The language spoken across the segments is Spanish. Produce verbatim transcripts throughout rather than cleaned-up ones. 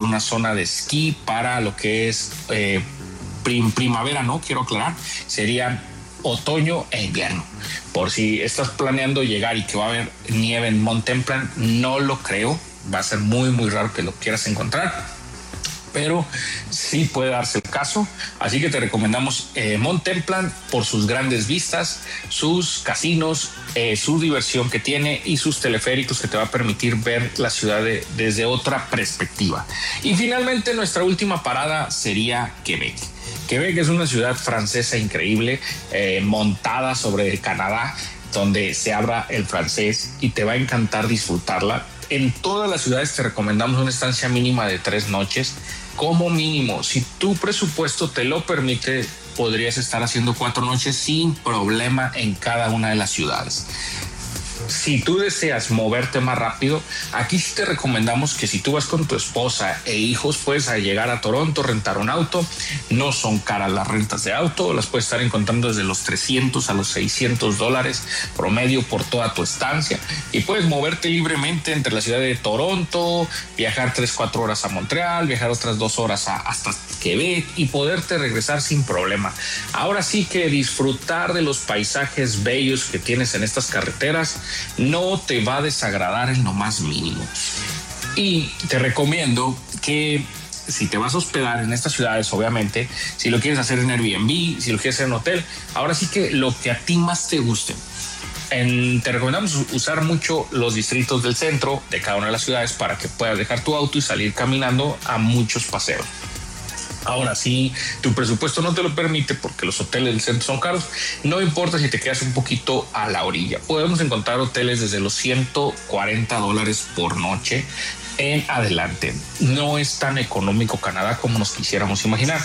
una zona de esquí para lo que es eh, prim- primavera, no quiero aclarar, sería otoño e invierno. Por si estás planeando llegar y que va a haber nieve en Mount Templeton, no lo creo, va a ser muy muy raro que lo quieras encontrar, pero sí puede darse el caso. Así que te recomendamos eh, Mount Templeton por sus grandes vistas, sus casinos, eh, su diversión que tiene y sus teleféricos que te va a permitir ver la ciudad de, desde otra perspectiva. Y finalmente nuestra última parada sería Quebec. Quebec es una ciudad francesa increíble, eh, montada sobre el Canadá, donde se habla el francés y te va a encantar disfrutarla. En todas las ciudades te recomendamos una estancia mínima de tres noches. Como mínimo, si tu presupuesto te lo permite, podrías estar haciendo cuatro noches sin problema en cada una de las ciudades. Si tú deseas moverte más rápido, aquí sí te recomendamos que si tú vas con tu esposa e hijos, puedes llegar a Toronto, rentar un auto. No son caras las rentas de auto, las puedes estar encontrando desde los trescientos a los seiscientos dólares promedio por toda tu estancia, y puedes moverte libremente entre la ciudad de Toronto, viajar tres, cuatro horas a Montreal, viajar otras dos horas a, hasta Quebec y poderte regresar sin problema. Ahora sí que disfrutar de los paisajes bellos que tienes en estas carreteras no te va a desagradar en lo más mínimo. Y te recomiendo que si te vas a hospedar en estas ciudades, obviamente, si lo quieres hacer en Airbnb, si lo quieres hacer en hotel, ahora sí que lo que a ti más te guste. En, te recomendamos usar mucho los distritos del centro de cada una de las ciudades para que puedas dejar tu auto y salir caminando a muchos paseos. Ahora, si tu presupuesto no te lo permite porque los hoteles del centro son caros, no importa si te quedas un poquito a la orilla. Podemos encontrar hoteles desde los ciento cuarenta dólares por noche en adelante. No es tan económico Canadá como nos quisiéramos imaginar.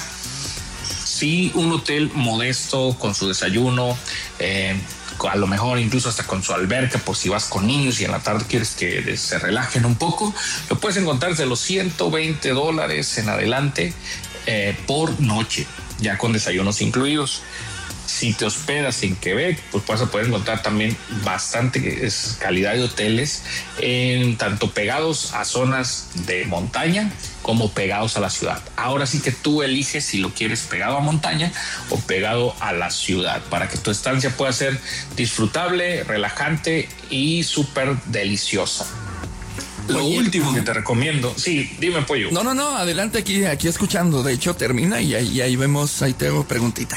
Sí, un hotel modesto con su desayuno, eh, a lo mejor incluso hasta con su alberca por si vas con niños y en la tarde quieres que se relajen un poco, lo puedes encontrar desde los ciento veinte dólares en adelante eh, por noche, ya con desayunos incluidos. Si te hospedas en Quebec, pues vas a poder encontrar también bastante calidad de hoteles, en tanto pegados a zonas de montaña como pegados a la ciudad. Ahora sí que tú eliges si lo quieres pegado a montaña o pegado a la ciudad, para que tu estancia pueda ser disfrutable, relajante y súper deliciosa. Lo Oye, último que te recomiendo, sí, dime, Pollo. No, no, no, adelante, aquí, aquí escuchando. De hecho, termina y ahí, y ahí vemos, ahí te hago preguntita.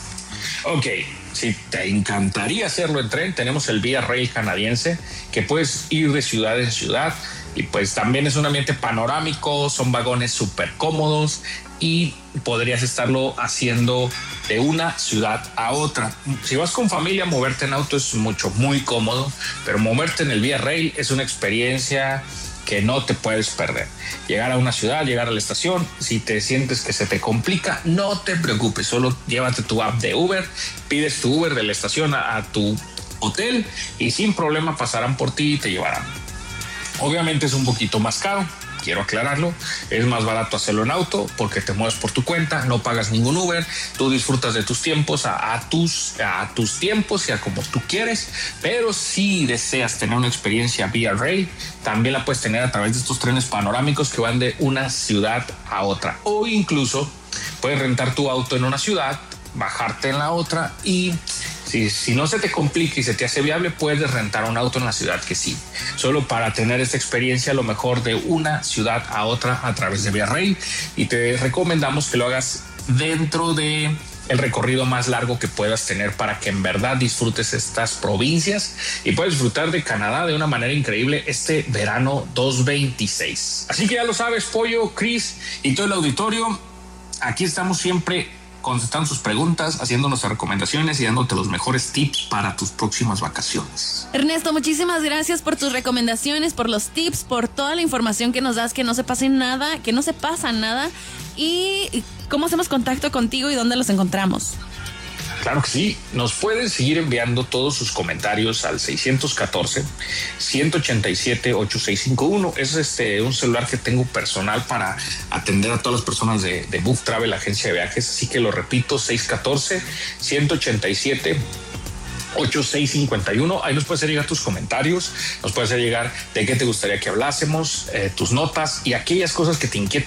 Ok, si te encantaría hacerlo en tren, tenemos el Via Rail canadiense, que puedes ir de ciudad en ciudad, y pues también es un ambiente panorámico, son vagones súper cómodos y podrías estarlo haciendo de una ciudad a otra. Si vas con familia, moverte en auto es mucho, muy cómodo, pero moverte en el Via Rail es una experiencia que no te puedes perder. Llegar a una ciudad, llegar a la estación, si te sientes que se te complica, no te preocupes, solo llévate tu app de Uber, pides tu Uber de la estación a, a tu hotel y sin problema pasarán por ti y te llevarán. Obviamente es un poquito más caro, quiero aclararlo, es más barato hacerlo en auto porque te mueves por tu cuenta, no pagas ningún Uber, tú disfrutas de tus tiempos a, a, tus, a tus tiempos y a como tú quieres, pero si deseas tener una experiencia Via Rail, también la puedes tener a través de estos trenes panorámicos que van de una ciudad a otra, o incluso puedes rentar tu auto en una ciudad, bajarte en la otra y Si, si no se te complica y se te hace viable, puedes rentar un auto en la ciudad que sí, solo para tener esta experiencia a lo mejor de una ciudad a otra a través de Via Rail, y te recomendamos que lo hagas dentro de el recorrido más largo que puedas tener para que en verdad disfrutes estas provincias y puedes disfrutar de Canadá de una manera increíble este verano dos mil veintiséis. Así que ya lo sabes, Pollo, Chris y todo el auditorio, aquí estamos siempre contestando sus preguntas, haciendo nuestras recomendaciones y dándote los mejores tips para tus próximas vacaciones. Ernesto, muchísimas gracias por tus recomendaciones, por los tips, por toda la información que nos das, que no se pase nada, que no se pasa nada. ¿Y cómo hacemos contacto contigo y dónde los encontramos? Claro que sí, nos pueden seguir enviando todos sus comentarios al seis uno cuatro, uno ocho siete, ocho seis cinco uno. Es este un celular que tengo personal para atender a todas las personas de, de Book Travel, agencia de viajes, así que lo repito, seis uno cuatro, uno ocho siete, ocho seis cinco uno. Ahí nos puedes hacer llegar tus comentarios, nos puedes hacer llegar de qué te gustaría que hablásemos, eh, tus notas y aquellas cosas que te inquietan